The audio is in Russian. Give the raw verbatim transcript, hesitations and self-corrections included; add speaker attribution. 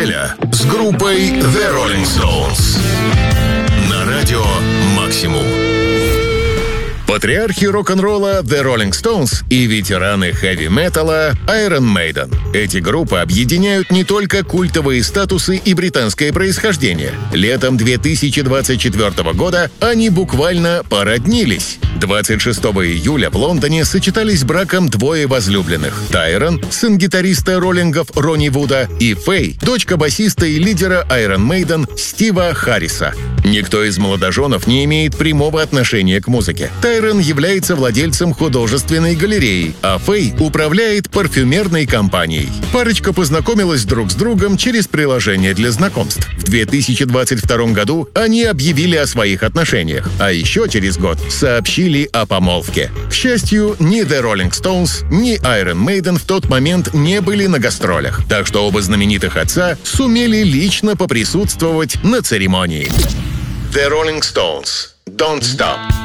Speaker 1: неделя с группой The Rolling Stones на радио «Максимум». Патриархи рок-н-ролла The Rolling Stones и ветераны хэви-металла Iron Maiden. Эти группы объединяют не только культовые статусы и британское происхождение. Летом две тысячи двадцать четвёртого года они буквально породнились. двадцать шестого июля в Лондоне сочетались браком двое возлюбленных — Тайрон, сын гитариста роллингов Ронни Вуда, и Фэй, дочка басиста и лидера Iron Maiden Стива Харриса. Никто из молодоженов не имеет прямого отношения к музыке. Тайрон является владельцем художественной галереи, а Фэй управляет парфюмерной компанией. Парочка познакомилась друг с другом через приложение для знакомств. В две тысячи двадцать втором году они объявили о своих отношениях, а еще через год сообщили о помолвке. К счастью, ни The Rolling Stones, ни Iron Maiden в тот момент не были на гастролях, так что оба знаменитых отца сумели лично поприсутствовать на церемонии. The Rolling Stones. Don't Stop.